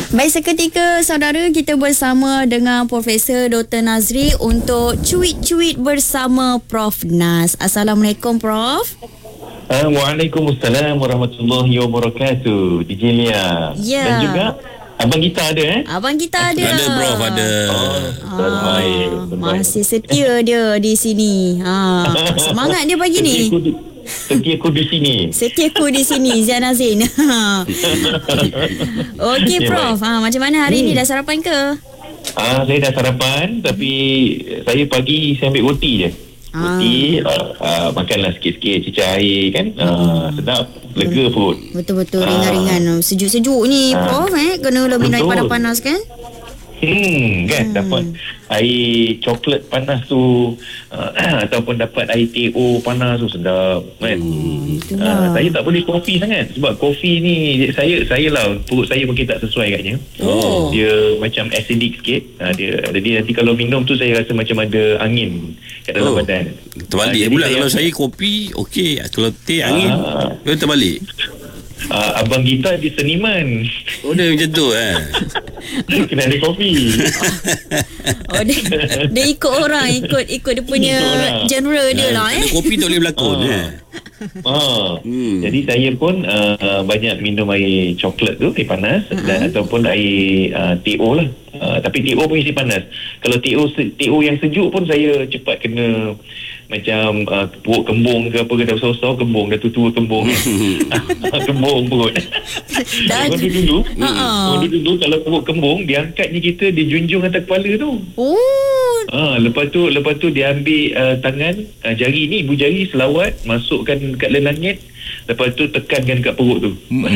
Baik, seketika saudara, kita bersama dengan Profesor Dr. Nazri untuk cuit-cuit bersama Prof. Nas. Assalamualaikum Prof. Waalaikumsalam warahmatullahi wabarakatuh. DJ Lia. Ya. Dan juga Abang kita ada Abang kita ada. Ada Prof, ada. Baik. Masih setia dia di sini. Semangat dia pagi ni. Setiaku di sini. Setiaku di sini, Zian Azin. Okey Prof, macam mana hari ni, dah sarapan ke? Saya dah sarapan, tapi saya pagi saya ambil roti je. Roti, makanlah sikit-sikit, cicah air kan. Sedap, lega perut. Betul-betul ringan-ringan. Sejuk-sejuk ni Prof, kena lebih naik panas-panas kan? Kan dapat air coklat panas tu, ataupun dapat air teh panas tu, sedap kan. Saya tak boleh kopi sangat, sebab kopi ni saya lah, perut saya mungkin tak sesuai katnya. Dia macam acidic sikit. Jadi nanti kalau minum tu saya rasa macam ada angin kat dalam badan. Terbalik pula, kalau saya kopi okey, kalau teh angin terbalik. Abang kita dia seniman. Dia macam tu Kena ada kopi. Dia ikut orang, ikut dia punya genre dia lah. Kopi tak boleh berlakon. Jadi saya pun banyak minum air coklat tu, air panas, dan ataupun air TO lah. Tapi TO pun isi panas. Kalau TO yang sejuk pun saya cepat kena macam perut kembung ke apa ke, dah besar-besar kembung, dah tua-tua kembung. Kembung perut. Dulu kalau perut kembung, diangkatnya kita, dijunjung atas kepala tu. Lepas tu dia ambil tangan, jari ni, ibu jari selawat, masukkan kat langit, lepas tu tekankan kat perut tu.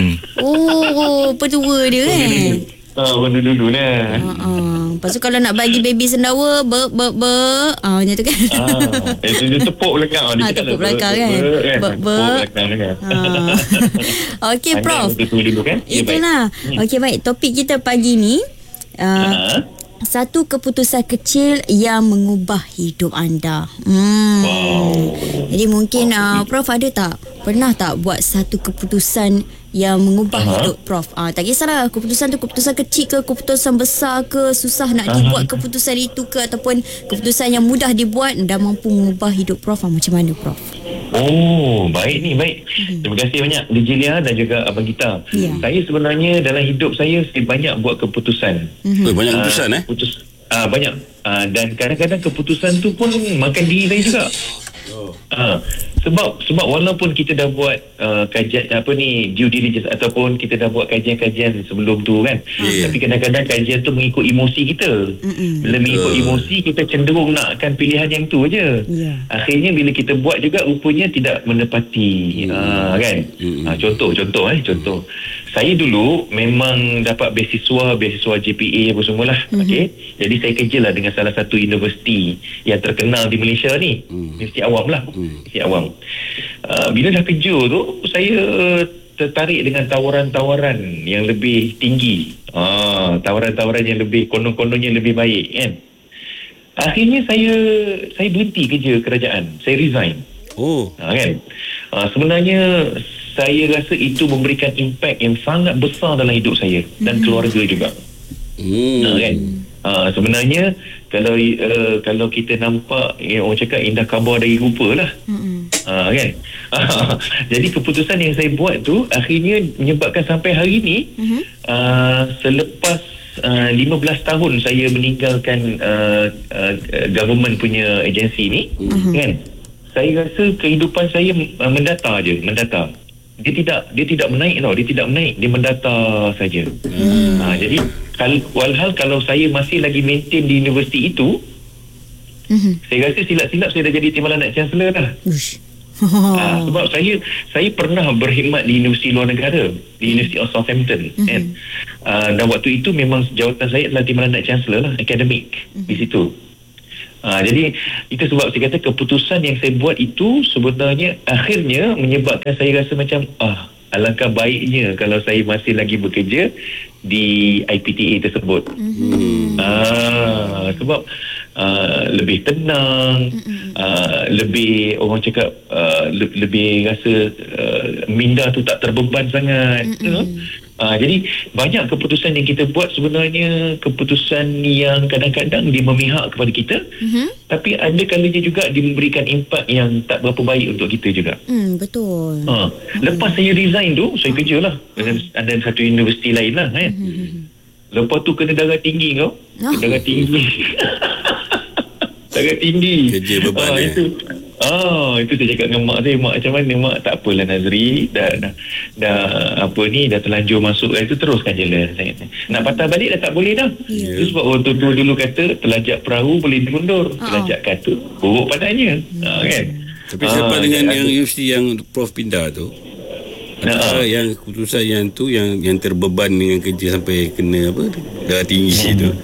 Petua dia Benda dulu lah. Lepas tu kalau nak bagi baby sendawa, macam tu kan. Dia tepuk belakang. Tepuk belakang kan. Tepuk belakang kan. Okey Prof, kan? itulah. Okey baik, topik kita pagi ni, satu keputusan kecil yang mengubah hidup anda. Jadi mungkin Prof ada pernah tak buat satu keputusan yang mengubah hidup Prof? Tak kisahlah keputusan tu keputusan kecil ke, keputusan besar ke, susah nak dibuat keputusan itu ke, ataupun keputusan yang mudah dibuat dan mampu mengubah hidup Prof. Macam mana Prof? Baik ni, baik. Terima kasih banyak DJ Lia dan juga Abang Gita. Saya sebenarnya dalam hidup saya banyak buat keputusan. Banyak keputusan banyak. Dan kadang-kadang keputusan tu pun makan diri saya juga. Sebab walaupun kita dah buat kajian due diligence, ataupun kita dah buat kajian-kajian sebelum tu kan, tapi kadang-kadang kajian tu mengikut emosi kita. Bila mengikut emosi, kita cenderung nakkan pilihan yang tu aje. Akhirnya bila kita buat juga, rupanya tidak menepati. Kan. Contoh saya dulu memang dapat beasiswa GPA apa semualah. Jadi saya kerjalah dengan salah satu universiti yang terkenal di Malaysia ni, Universiti Awam lah. Universiti Awam. Bila dah kerja tu, saya tertarik dengan tawaran-tawaran yang lebih tinggi. Tawaran-tawaran yang lebih konon-kononnya lebih baik kan. Akhirnya saya berhenti kerja kerajaan. Saya resign. Kan. Sebenarnya saya rasa itu memberikan impak yang sangat besar dalam hidup saya dan keluarga juga. Kan. Sebenarnya kalau kita nampak, orang cakap indah khabar dari rupa lah. Kan. Jadi keputusan yang saya buat tu akhirnya menyebabkan sampai hari ni, selepas 15 tahun saya meninggalkan government punya agensi ni, kan, saya rasa kehidupan saya mendatar. Dia tidak menaik tau. Dia mendatar saja. Jadi walhal kalau saya masih lagi maintain di universiti itu, saya rasa silap-silap saya dah jadi timbalan Anak Chancellor dah. Sebab saya pernah berkhidmat di universiti luar negara, di University of Southampton, dan waktu itu memang jawatan saya adalah timbalan Anak Chancellor lah, akademik di situ. Jadi itu sebab saya kata keputusan yang saya buat itu sebenarnya akhirnya menyebabkan saya rasa macam alangkah baiknya kalau saya masih lagi bekerja di IPTA tersebut. Sebab lebih tenang, lebih orang cakap lebih rasa minda tu tak terbeban sangat. Jadi banyak keputusan yang kita buat sebenarnya keputusan yang kadang-kadang dia memihak kepada kita, tapi ada kalanya juga dia memberikan impak yang tak berapa baik untuk kita juga. Betul. Lepas saya resign tu, saya kerja lah dan satu universiti lain lah kan. Lepas tu kena darah tinggi kau. Darah tinggi. Darah tinggi. Kerja beban itu saya cakap dengan mak saya, mak macam mana? Mak, tak apalah Nazri, dah terlanjur masuk, itu teruskan je lah. Nak patah balik dah tak boleh dah. Itu sebab orang tua dulu kata telajak perahu boleh dimundur, telajak kata buruk padanya. Kan? Tapi selepas dengan yang universiti yang Prof pindah tu, yang keputusan yang tu yang terbeban dengan kerja sampai kena darah tinggi tu,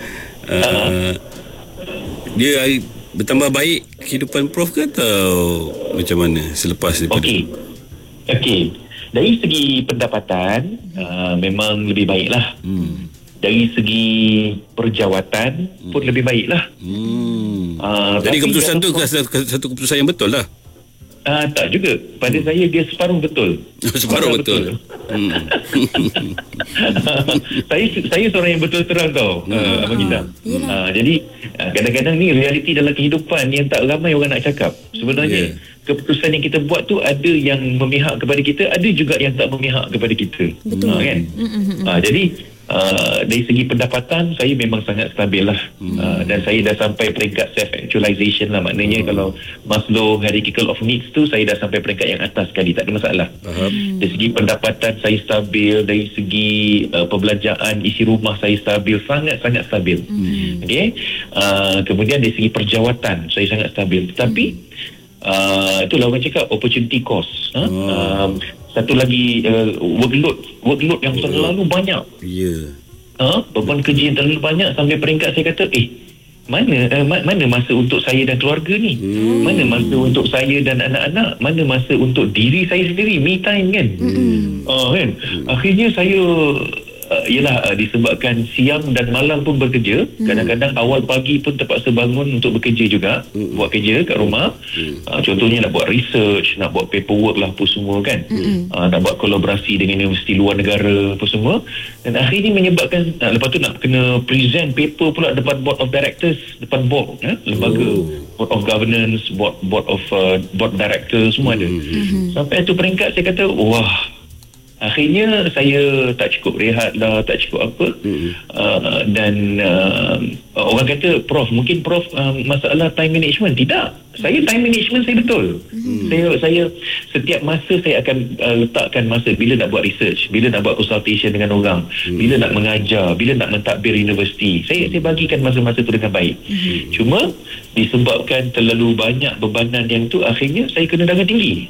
dia bertambah baik kehidupan Prof ke atau macam mana selepas daripada Okey. Dari segi pendapatan memang lebih baiklah. Dari segi perjawatan pun lebih baiklah. Jadi keputusan tu satu keputusan yang betul lah. Tak juga. Pada saya dia separuh betul. Separuh betul. Saya seorang yang betul terang tau, Abang Gita. Jadi kadang-kadang ni realiti dalam kehidupan yang tak ramai orang nak cakap. Sebenarnya keputusan yang kita buat tu ada yang memihak kepada kita, ada juga yang tak memihak kepada kita. Kan? Jadi dari segi pendapatan saya memang sangat stabil lah. Dan saya dah sampai peringkat self-actualization lah. Maknanya kalau Maslow hierarchical of needs tu, saya dah sampai peringkat yang atas sekali, tak ada masalah. Dari segi pendapatan saya stabil, dari segi perbelanjaan isi rumah saya stabil, sangat-sangat stabil. Okay? Kemudian dari segi perjawatan saya sangat stabil. Tapi itulah orang cakap opportunity cost. Satu lagi workload yang terlalu banyak. Beban kerja yang terlalu banyak sampai peringkat saya kata mana masa untuk saya dan keluarga ni, mana masa untuk saya dan anak-anak, mana masa untuk diri saya sendiri, me time kan. Kan akhirnya saya disebabkan siang dan malam pun bekerja. Kadang-kadang awal pagi pun terpaksa bangun untuk bekerja juga, buat kerja kat rumah. Contohnya nak buat research, nak buat paperwork lah apa semua kan. Nak buat kolaborasi dengan universiti luar negara apa semua. Dan akhirnya menyebabkan lepas tu nak kena present paper pula depan board of directors, depan board lembaga, board of governance, board of directors semua ada. Sampai tu peringkat saya kata akhirnya saya tak cukup rehat lah, tak cukup apa. Dan orang kata mungkin Prof masalah time management. Tidak, saya time management saya betul. Saya setiap masa saya akan letakkan masa bila nak buat research, bila nak buat consultation dengan orang, bila nak mengajar, bila nak mentadbir universiti. Saya bagikan masa-masa tu dengan baik. Cuma disebabkan terlalu banyak bebanan yang tu, akhirnya saya kena darah tinggi.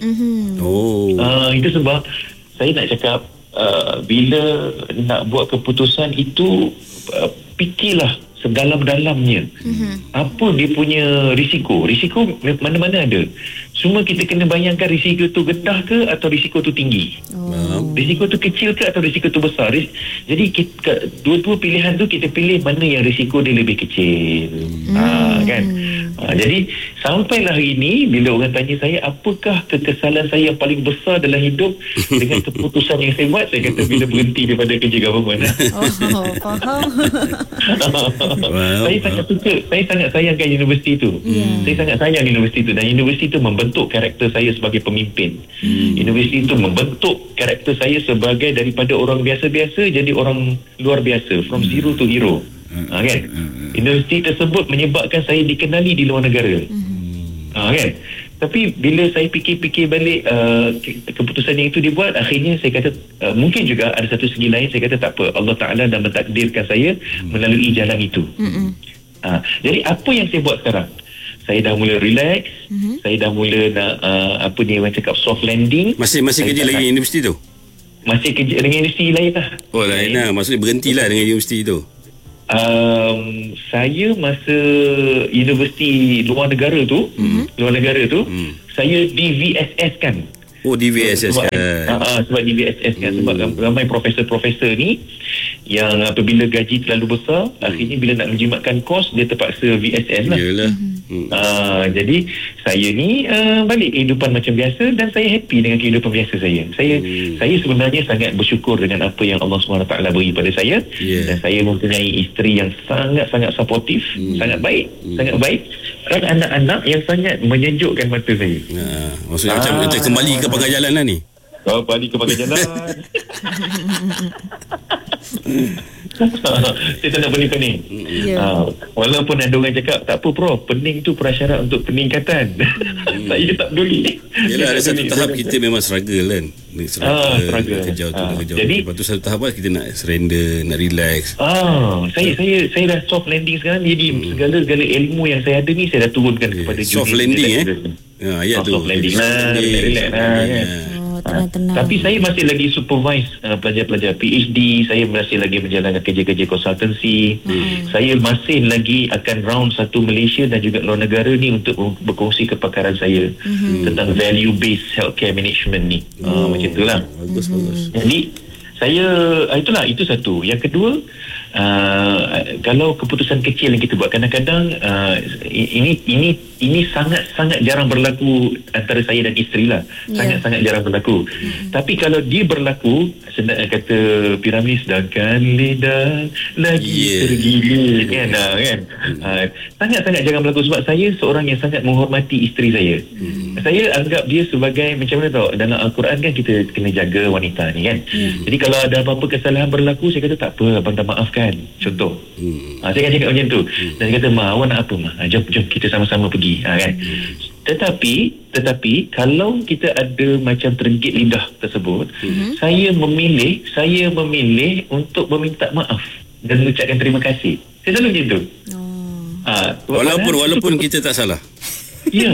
Itu sebab saya nak cakap bila nak buat keputusan itu, fikirlah sedalam-dalamnya. Apa dia punya risiko mana-mana ada. Cuma kita kena bayangkan risiko tu rendah ke atau risiko tu tinggi. Risiko tu kecil ke atau risiko tu besar. Jadi dua-dua pilihan tu kita pilih mana yang risiko dia lebih kecil. Kan? Jadi sampailah hari ini bila orang tanya saya apakah kekesalan saya yang paling besar dalam hidup dengan keputusan yang saya buat, saya kata bila berhenti daripada kerja government. Faham. Saya sangat suka, saya sangat sayangkan universiti tu. Saya sangat sayang universiti tu, dan universiti tu membentuk karakter saya sebagai pemimpin. Universiti tu membentuk karakter saya sebagai daripada orang biasa-biasa jadi orang luar biasa, from zero to hero. Kan? Universiti tersebut menyebabkan saya dikenali di luar negara. Kan? Tapi bila saya fikir-fikir balik keputusan yang itu dibuat, akhirnya saya kata mungkin juga ada satu segi lain, saya kata tak apa, Allah Ta'ala dah mentakdirkan saya melalui jalan itu. Jadi apa yang saya buat sekarang? Saya dah mula relax, saya dah mula nak orang cakap soft landing. Masih kerja lagi universiti tu? Masih kerja dengan universiti lain lah. Lain lah, maksudnya berhentilah dengan universiti tu. Saya masa universiti luar negara tu, saya di VSS kan. Di VSS kan. Sebab di VSS kan, sebab ramai profesor-profesor ni yang apabila gaji terlalu besar, akhirnya bila nak menjimatkan kos, dia terpaksa VSS lah. Yalah. Jadi saya ni balik kehidupan macam biasa, dan saya happy dengan kehidupan biasa saya. Saya sebenarnya sangat bersyukur dengan apa yang Allah SWT beri pada saya. Dan saya mempunyai isteri yang sangat-sangat supportif, sangat baik, dan anak-anak yang sangat menyejukkan mata saya. Maksudnya macam kembali ke pangkal jalan lah ni. Balik ke pangkal jalan. Saya tak nak pening-pening. Walaupun ada orang cakap, tak apa Prof, pening tu prasyarat untuk peningkatan. Saya tak peduli. Yelah, ada satu tahap kita memang struggle kan. Struggle. Kejauh tu. Jadi lepas tu satu tahap kita nak surrender, nak relax. Saya dah soft landing sekarang. Jadi segala ilmu yang saya ada ni, saya dah turunkan kepada soft landing ayat tu. Soft landing relax kan. Tenang-tenang. Tapi saya masih lagi supervise pelajar-pelajar PhD. Saya masih lagi menjalankan kerja-kerja konsultansi. Saya masih lagi akan round satu Malaysia dan juga luar negara ni untuk berkongsi kepakaran saya tentang value based healthcare management ni. Macam itulah. Bagus. Jadi saya itu satu. Yang kedua, kalau keputusan kecil yang kita buat, kadang-kadang ini sangat-sangat jarang berlaku antara saya dan isteri lah. Sangat-sangat jarang berlaku. Tapi kalau dia berlaku, kata Piramli, sedangkan lidah lagi tergila kan. Sangat-sangat jarang berlaku, sebab saya seorang yang sangat menghormati isteri saya. Saya anggap dia sebagai, macam mana tau, dalam Al-Quran kan kita kena jaga wanita ni kan. Jadi kalau ada apa-apa kesalahan berlaku, saya kata tak apa, abang dah maafkan. Contoh. Saya akan cakap macam tu. Dan dia kata, awak nak apa jom kita sama-sama pergi kan. Tetapi kalau kita ada macam tergigit lidah tersebut, saya memilih untuk meminta maaf dan mengucapkan terima kasih. Saya selalu macam tu. Walaupun kita tak salah. Ya,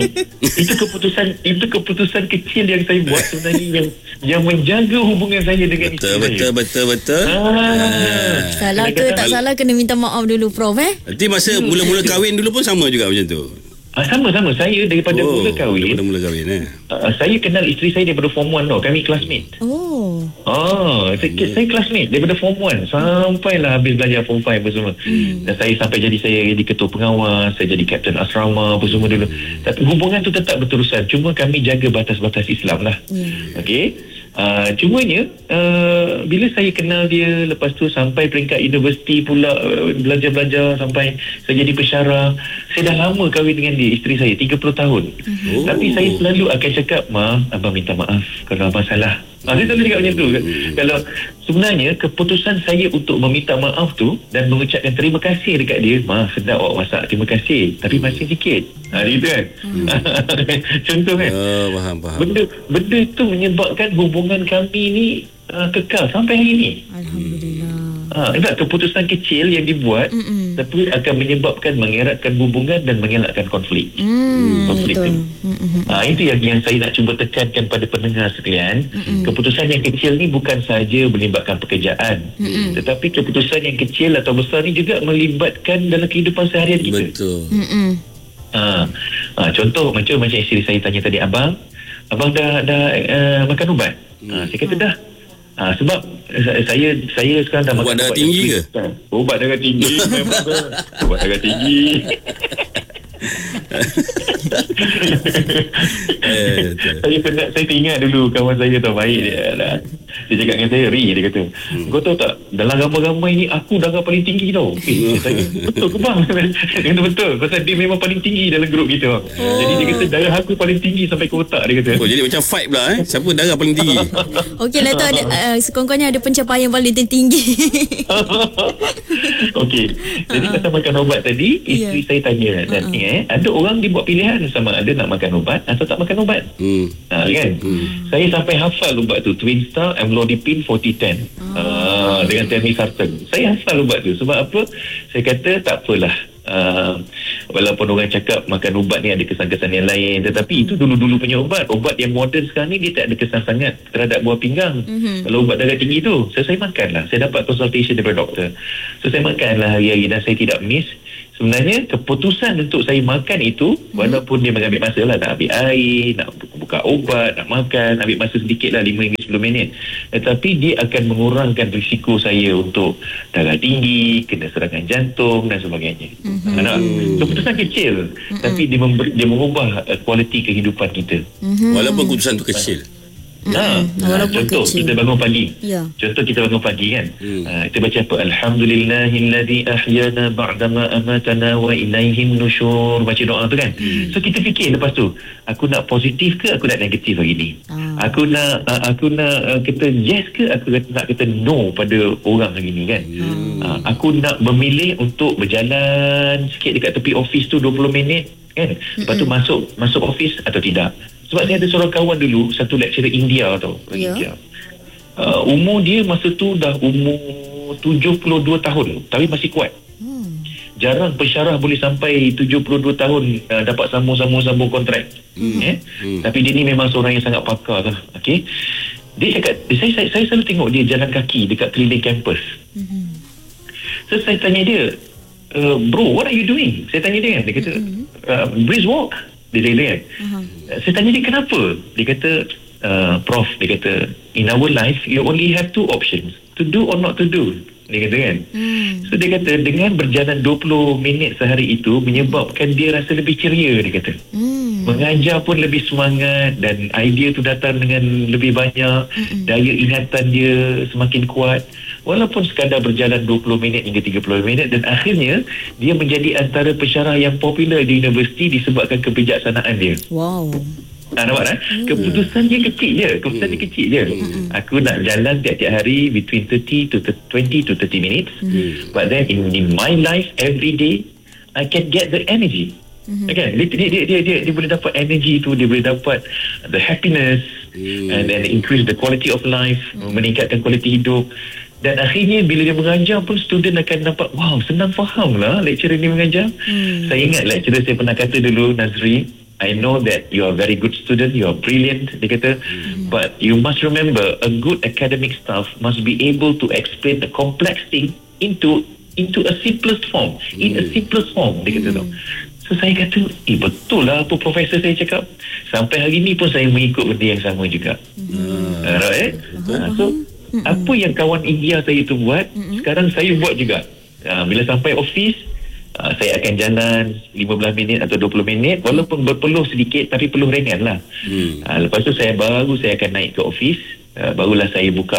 itu keputusan kecil yang saya buat sebenarnya yang menjaga hubungan saya dengan isteri saya. Betul. Salah ke tak salah kena minta maaf dulu Prof Nanti masa mula-mula kahwin dulu pun sama juga macam tu. Sama. Saya daripada mula kahwin. Saya kenal isteri saya daripada form 1 tau. Kami classmate. Saya classmate daripada form 1 sampailah habis belajar form 5 apa semua. Dan saya sampai saya jadi ketua pengawas, saya jadi kapten asrama apa semua dulu. Tapi hubungan tu tetap berterusan. Cuma kami jaga batas-batas Islam lah. Okey. Cumanya bila saya kenal dia, lepas tu sampai peringkat universiti pula, belajar sampai saya jadi pensyarah. Saya dah lama kahwin dengan dia, isteri saya 30 tahun. Tapi saya selalu akan cakap, abang minta maaf kalau abang salah. Saya selalu cakap macam tu. Kalau sebenarnya keputusan saya untuk meminta maaf tu dan mengucapkan terima kasih dekat dia, sedap awak masak, terima kasih, tapi masih sikit. Gitu kan. Contoh kan. Faham. Benda tu menyebabkan hubungan kami ni kekal sampai hari ni. Alhamdulillah. Ingat keputusan kecil yang dibuat tapi akan menyebabkan mengeratkan hubungan dan mengelakkan konflik. Konflik tu. Itu yang saya nak cuba tekankan pada pendengar sekalian. Keputusan yang kecil ni bukan sahaja melibatkan pekerjaan, tetapi keputusan yang kecil atau besar ni juga melibatkan dalam kehidupan seharian kita. Betul. Contoh macam isteri saya tanya tadi, abang dah makan ubat? Saya kata dah. Sebab saya sekarang dah makan ubat darah tinggi ke? Ubat darah tinggi. Ubat darah tinggi. Saya teringat dulu kawan saya tu baik dia cakap dengan saya, Ri, dia kata, kau tahu tak, dalam gambar-gambar ini aku darah paling tinggi tau. Saya, betul ke bang? Dia kata betul, pasal dia memang paling tinggi dalam grup kita. Jadi dia kata darah aku paling tinggi sampai ke otak, dia kata. Jadi macam fight pula siapa darah paling tinggi. Okey lah tu ada sekurang-kurangnya ada pencapaian paling tinggi. Okey. Jadi kata makan ubat tadi, isteri saya tanya dan ada orang dia buat pilihan sama ada nak makan ubat atau tak makan ubat. Kan? Saya sampai hafal ubat tu, Twin Star Amlodipine 4010 dengan Telmisartan. Saya hafal ubat tu. Sebab apa? Saya kata tak apalah. Walaupun orang cakap makan ubat ni ada kesan-kesan yang lain, tetapi itu dulu-dulu punya ubat. Ubat yang moden sekarang ni dia tak ada kesan sangat terhadap buah pinggang. Kalau ubat darah tinggi tu, saya makan lah. Saya dapat consultation daripada doktor. So saya makan lah hari-hari dan saya tidak miss. sebenarnya keputusan untuk saya makan itu, walaupun dia mengambil masa lah, nak ambil air, nak buka ubat, nak makan, ambil masa sedikit lah, 5 hingga 10 minit, tetapi dia akan mengurangkan risiko saya untuk darah tinggi, kena serangan jantung dan sebagainya. Keputusan kecil, tapi dia mengubah kualiti kehidupan kita. Walaupun keputusan tu kecil. Contoh kecil. Kita bangun pagi. Contoh kita bangun pagi kan. Kita baca apa? Alhamdulillahilladzi ahyana ba'dama amatana wa ilaihin nusyur. Baca doa tu kan. So kita fikir lepas tu, aku nak positif ke aku nak negatif hari ni? Aku nak kata yes ke aku nak kata no pada orang hari ni kan. Aku nak memilih untuk berjalan sikit dekat tepi office tu 20 minit kan. Lepas tu masuk office atau tidak. Sebab saya ada seorang kawan dulu, satu lecturer India tau. India. Umur dia masa tu dah umur 72 tahun, tapi masih kuat. Jarang pensyarah boleh sampai 72 tahun dapat sambung kontrak. Tapi dia ni memang seorang yang sangat pakar lah. Okay? Dia cakap, saya selalu tengok dia jalan kaki dekat keliling kampus. So saya tanya dia, bro, what are you doing? Saya tanya dia kan, dia kata, brisk walk. Dia kan. Saya tanya dia kenapa? Dia kata, Prof, dia kata, in our life you only have 2 options, to do or not to do. Dia kata kan. So dia kata dengan berjalan 20 minit sehari itu menyebabkan dia rasa lebih ceria, dia kata. Mengajar pun lebih semangat dan idea tu datang dengan lebih banyak, daya ingatan dia semakin kuat. Walaupun sekadar berjalan 20 minit hingga 30 minit, dan akhirnya dia menjadi antara pensyarah yang popular di universiti disebabkan kebijaksanaan dia. Wow. Nampak tak? Keputusan dia kecil je. Aku nak jalan tiap-tiap hari between 20 to 30 minutes. But then in my life every day I can get the energy. Okay? Dia boleh dapat energy tu, dia boleh dapat the happiness and then increase the quality of life, meningkatkan kualiti hidup. Dan akhirnya bila dia mengajar pun student akan nampak, wow, senang faham lah lecturer ni mengajar. Saya ingat lecturer saya pernah kata dulu, Nazri, I know that you are a very good student, you are brilliant, dia kata, but you must remember, a good academic staff must be able to explain the complex thing into a simplest form, in a simplest form, dia kata tu. So saya kata, betul lah apa profesor saya cakap. Sampai hari ni pun saya mengikut benda yang sama juga. Right? So apa yang kawan India saya tu buat, sekarang saya buat juga. Bila sampai office, saya akan jalan 15 minit atau 20 minit, walaupun berpeluh sedikit tapi peluh ringan lah. Lepas tu saya akan naik ke office, barulah saya buka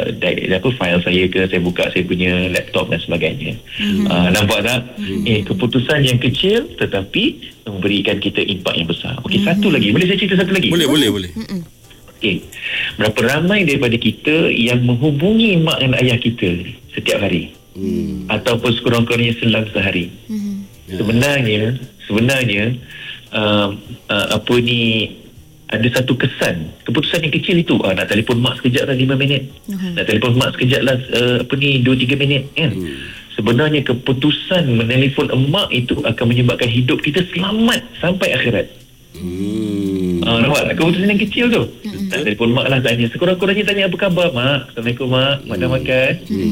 file saya ke, saya buka saya punya laptop dan sebagainya. Nampak tak? Keputusan yang kecil tetapi memberikan kita impak yang besar. Okey, satu lagi, boleh saya cerita satu lagi? Boleh. Okey, berapa ramai daripada kita yang menghubungi mak dan ayah kita setiap hari, ataupun sekurang-kurangnya selang sehari. Sebenarnya ada satu kesan, keputusan yang kecil itu, nak telefon mak sekejap lah 5 minit, nak telefon mak sekejap lah 2-3 minit kan. Sebenarnya keputusan menelefon emak itu akan menyebabkan hidup kita selamat sampai akhirat. Nampak tak? Keputusan yang kecil tu. Nak telefon mak lah, tanya, sekurang-kurangnya tanya apa khabar mak, Assalamualaikum mak dah makan?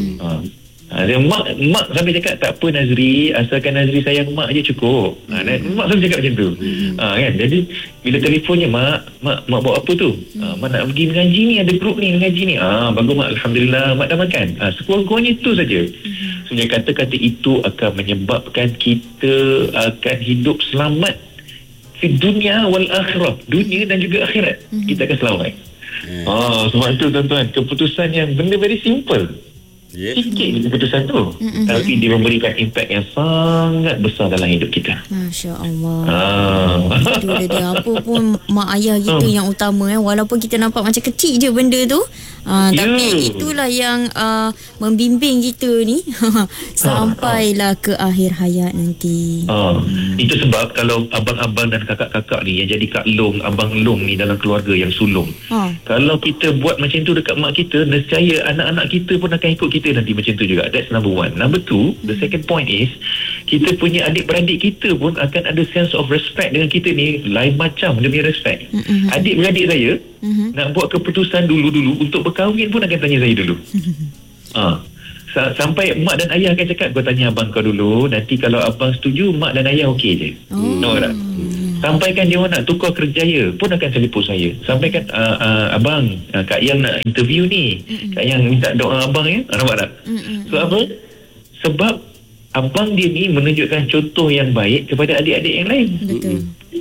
Mak sampai cakap, tak apa Nazri, asalkan Nazri sayang mak je cukup. Mak selalu cakap macam tu. Kan? Jadi bila telefonnya, mak buat apa tu? Mak nak pergi mengaji ni, ada grup ni mengaji ni. Bagus mak, Alhamdulillah mak dah makan. Sekurang-kurangnya itu saja. Sebenarnya kata-kata itu akan menyebabkan kita akan hidup selamat di dunia wal akhirah, dunia dan juga akhirat. Kita akan selamat. Sebab itu tuan-tuan, keputusan yang benda very simple, sikit keputusan tu, tapi dia memberikan impact yang sangat besar dalam hidup kita. Masya Allah. Itu dia, apa pun mak ayah kita yang utama, walaupun kita nampak macam kecil je benda tu, tapi itulah yang membimbing kita ni sampailah ke akhir hayat nanti. Itu sebab kalau abang-abang dan kakak-kakak ni yang jadi kak long, abang long ni dalam keluarga yang sulung, kalau kita buat macam tu dekat mak kita, nescaya anak-anak kita pun akan ikut kita nanti macam tu juga. That's number one. Number two, the second point is, kita punya adik-beradik kita pun akan ada sense of respect dengan kita ni, lain macam dia punya respect. Adik-beradik saya nak buat keputusan dulu untuk berkahwin pun akan tanya saya dulu. Sampai mak dan ayah akan cakap, kau tanya abang kau dulu, nanti kalau abang setuju, mak dan ayah okey je. Tahu tak? Sampaikan dia orang nak tukar kerjaya pun akan telefon saya. Sampaikan abang, Kak Yang nak interview ni. Kak Yang minta doa abang ya. Nampak tak? So apa? Sebab abang dia ni menunjukkan contoh yang baik kepada adik-adik yang lain. Betul.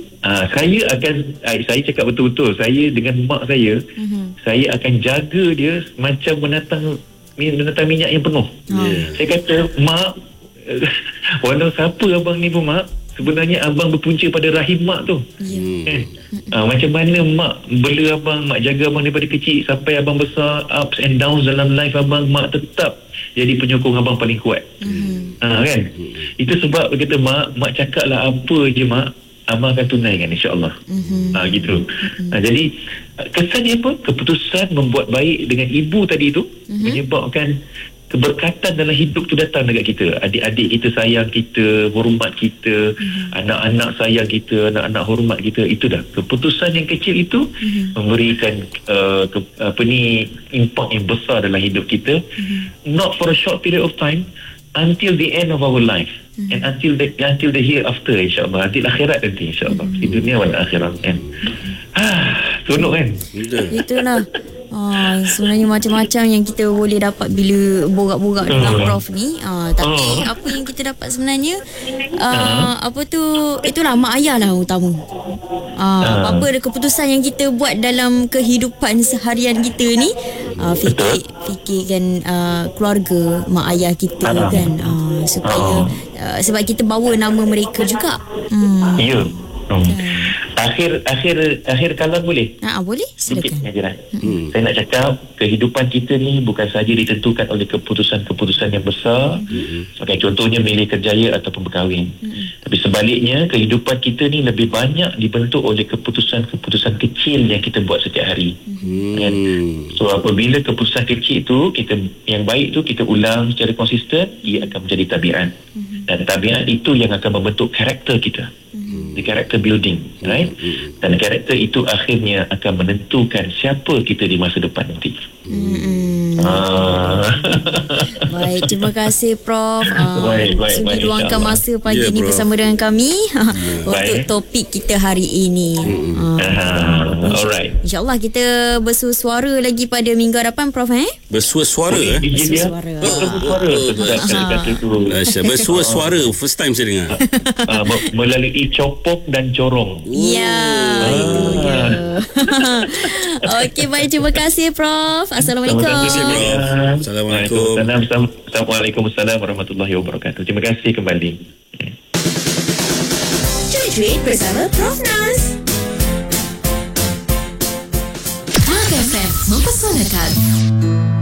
Saya cakap betul-betul, saya dengan mak saya, saya akan jaga dia macam menatang minyak yang penuh. Saya kata, mak, walau siapa abang ni pun mak, sebenarnya abang berpunca pada rahim mak tu. Macam mana mak bela abang, mak jaga abang daripada kecil sampai abang besar, ups and downs dalam life abang, mak tetap jadi penyokong abang paling kuat. Kan? Itu sebab kata mak cakap lah apa je mak, abang akan tunaikan insya-Allah. Gitu. Jadi kesannya apa? Keputusan membuat baik dengan ibu tadi tu menyebabkan keberkatan dalam hidup tu datang dekat kita. Adik-adik kita sayang kita, hormat kita, anak-anak sayang kita, anak-anak hormat kita. Itu dah keputusan yang kecil itu memberikan impak yang besar dalam hidup kita, not for a short period of time, until the end of our life, and until the hereafter, insyaAllah, until akhirat nanti, insyaAllah, di dunia wal akhirat. Seronok kan? Itulah. Sebenarnya macam-macam yang kita boleh dapat bila borak-borak dengan Prof ni. Tapi apa yang kita dapat sebenarnya, itulah mak ayah lah utama. Apa keputusan yang kita buat dalam kehidupan seharian kita ni, fikirkan keluarga mak ayah kita kan, supaya sebab kita bawa nama mereka juga. Ya. Akhir kalam boleh? Boleh, silakan. Saya nak cakap kehidupan kita ni bukan sahaja ditentukan oleh keputusan-keputusan yang besar, sebagai contohnya milih kerjaya ataupun berkahwin. Tapi sebaliknya, kehidupan kita ni lebih banyak dibentuk oleh keputusan-keputusan kecil yang kita buat setiap hari. Kan? So apabila keputusan kecil tu yang baik tu kita ulang secara konsisten, ia akan menjadi tabiat. Dan tabiat itu yang akan membentuk karakter kita. The character building, right? Dan karakter itu akhirnya akan menentukan siapa kita di masa depan nanti. Baik, terima kasih Prof. Sudi luangkan masa pagi ni Prof. bersama dengan kami untuk topik kita hari ini. Alright. InsyaAllah kita bersuara lagi pada minggu hadapan Prof. Bersuara Bersuara. Bersuara first time saya dengar. Melalui copok dan corong. Ya, itu dia. Okey, baik, terima kasih Prof. Assalamualaikum. Assalamualaikum. Assalamualaikum warahmatullahi wabarakatuh. Terima kasih kembali. Cuit bersama Prof Nas. Mark FM mempersanakan.